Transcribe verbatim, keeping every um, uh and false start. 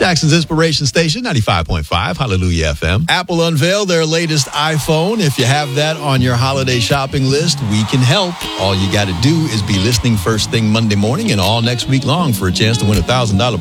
Jackson's Inspiration Station, ninety-five point five, Hallelujah F M. Apple unveiled their latest iPhone. If you have that on your holiday shopping list, we can help. All you got to do is be listening first thing Monday morning and all next week long for a chance to win a one thousand dollars